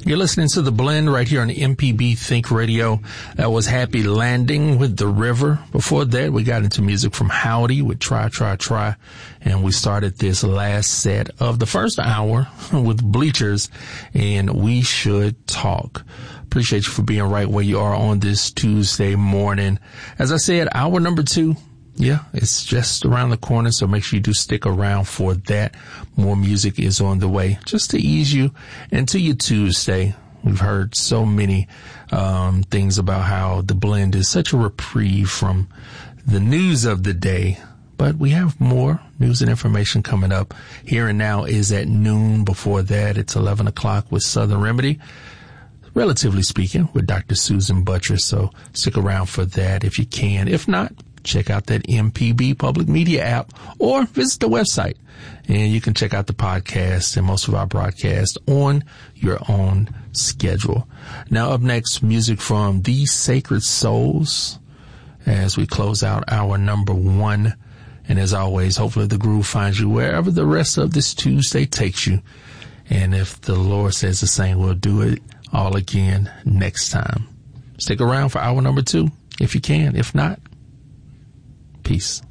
You're listening to The Blend right here on MPB Think Radio. That was Happy Landing with The River. Before that, we got into music from Howdy with Try, Try, Try. And we started this last set of the first hour with Bleachers and We Should Talk. Appreciate you for being right where you are on this Tuesday morning. As I said, hour number 2. Yeah, it's just around the corner, so make sure you do stick around for that. More music is on the way just to ease you into your Tuesday. We've heard so many things about how the blend is such a reprieve from the news of the day. But we have more news and information coming up. Here and Now is at noon. Before that, it's 11 o'clock with Southern Remedy, relatively speaking, with Dr. Susan Buttress. So stick around for that if you can. If not, check out that MPB Public Media app or visit the website, and you can check out the podcast and most of our broadcasts on your own schedule. Now, up next, music from The Sacred Souls as we close out hour number 1. And as always, hopefully the groove finds you wherever the rest of this Tuesday takes you. And if the Lord says the same, we'll do it all again next time. Stick around for hour number 2 if you can. If not, peace.